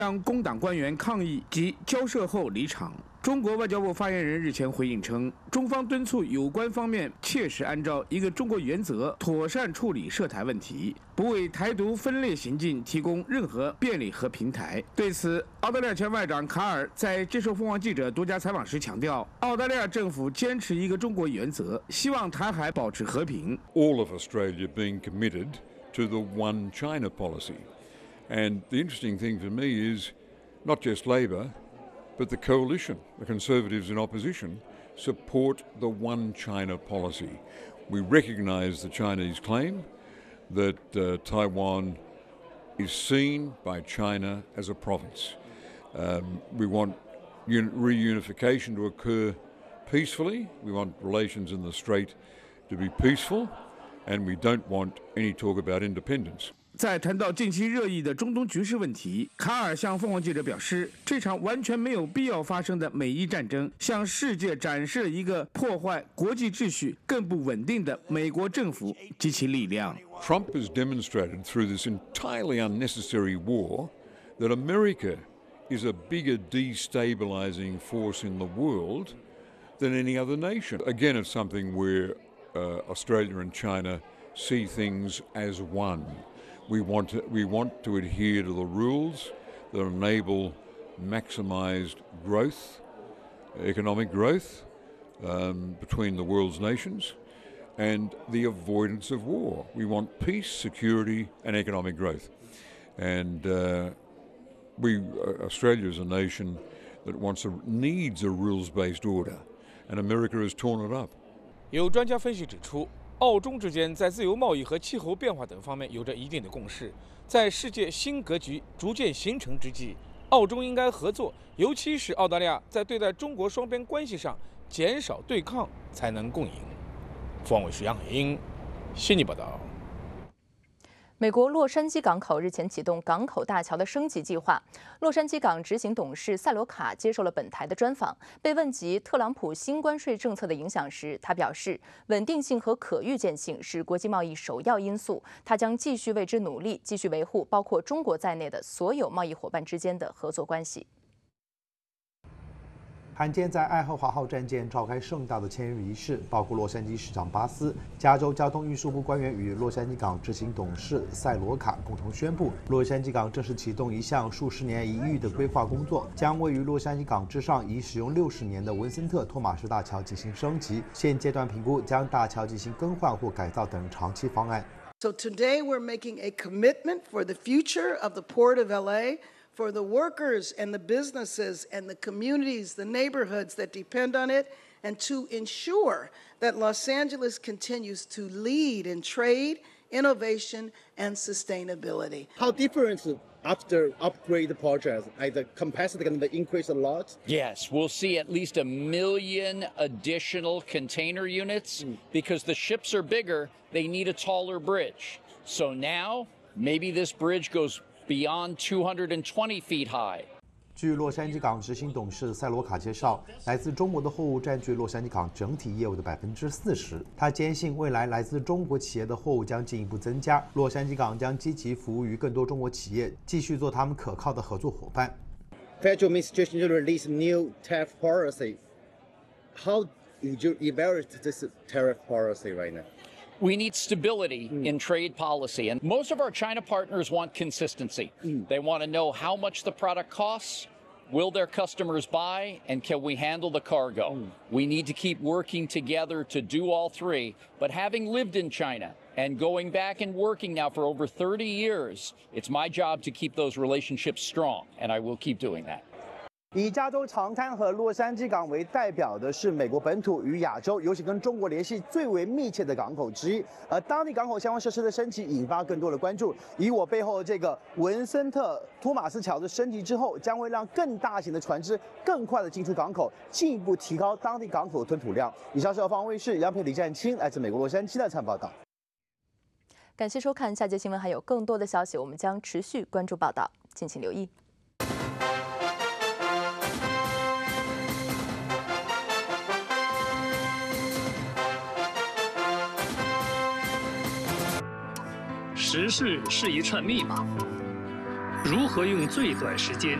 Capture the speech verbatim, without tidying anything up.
向工党官员抗议及交涉后离场。中国外交部发言人日前回应称，中方敦促有关方面切实按照一个中国原则，妥善处理涉台问题，不为台独分裂行径提供任何便利和平台。对此，澳大利亚前外长卡尔在接受凤凰记者独家采访时强调，澳大利亚政府坚持一个中国原则，希望台海保持和平。 All of Australia being committed to the one China policy. And the interesting thing for me is not just Labor, but the coalition, the Conservatives in opposition, support the one China policy. We recognise the Chinese claim that uh, Taiwan is seen by China as a province. Um, we want un- reunification to occur peacefully. We want relations in the Strait to be peaceful, and we don't want any talk about independence. 在谈到近期热议的中东局势问题，卡尔向凤凰记者表示，这场完全没有必要发生的美伊战争，向世界展示了一个破坏国际秩序、更不稳定的美国政府及其力量。 Trump has demonstrated through this entirely unnecessary war that America is a bigger destabilizing force in the world than any other nation. Again, it's something where uh, Australia and China see things as one. We want to, we want to adhere to the rules that enable maximised growth, economic growth um, between the world's nations, and the avoidance of war. We want peace, security, and economic growth. And uh, we, uh, Australia is a nation that wants a, needs a rules-based order, and America has torn it up. 有专家分析指出，澳中之间在自由贸易和气候变化等方面有着一定的共识。在世界新格局逐渐形成之际，澳中应该合作，尤其是澳大利亚在对待中国双边关系上减少对抗，才能共赢。凤凰卫视杨海英悉尼报道。 美国洛杉矶港口日前启动港口大桥的升级计划。洛杉矶港执行董事塞罗卡接受了本台的专访，被问及特朗普新关税政策的影响时，他表示，稳定性和可预见性是国际贸易首要因素，他将继续为之努力，继续维护包括中国在内的所有贸易伙伴之间的合作关系。 罕见在爱荷华号战舰召开盛大的签约仪式，包括洛杉矶市长巴斯、加州交通运输部官员与洛杉矶港执行董事塞罗卡共同宣布，洛杉矶港正式启动一项数十年一遇的规划工作，将位于洛杉矶港之上已使用六十年的文森特·托马斯大桥进行升级。现阶段评估将大桥进行更换或改造等长期方案。 So today we're making a commitment for the future of the Port of L A.For the workers and the businesses and the communities, the neighborhoods that depend on it, and to ensure that Los Angeles continues to lead in trade, innovation, and sustainability. How different after upgrade projects? Like the capacity going to increase a lot? Yes, we'll see at least a million additional container units mm. because the ships are bigger, they need a taller bridge. So now, maybe this bridge goes...Beyond two hundred twenty feet high. 据洛杉矶港执行董事塞罗卡介绍，来自中国的货物占据洛杉矶港整体业务的百分之四十。他坚信，未来来自中国企业的货物将进一步增加，洛杉矶港将积极服务于更多中国企业，继续做他们可靠的合作伙伴。 Federal administration to release new tariff policy. How would you evaluate this tariff policy right now?We need stability mm. in trade policy. And most of our China partners want consistency. Mm. They want to know how much the product costs, will their customers buy, and can we handle the cargo? Mm. We need to keep working together to do all three. But having lived in China and going back and working now for over thirty years, it's my job to keep those relationships strong, and I will keep doing that. 以加州长滩和洛杉矶港为代表的是美国本土与亚洲，尤其跟中国联系最为密切的港口之一。而当地港口相关设施的升级，引发更多的关注。以我背后这个文森特托马斯桥的升级之后，将会让更大型的船只更快的进出港口，进一步提高当地港口的吞吐量。以上是凤凰卫视杨培、李占清来自美国洛杉矶的参报道。 感谢收看，下节新闻还有更多的消息，我们将持续关注报道，敬请留意。 时事是一串密码， 如何用最短时间